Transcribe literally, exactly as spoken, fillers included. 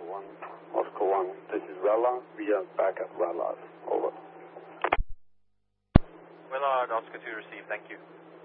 one, Oscar one, this is Rella. We are back at Rella's. Over. Willard, Oscar two received, thank you.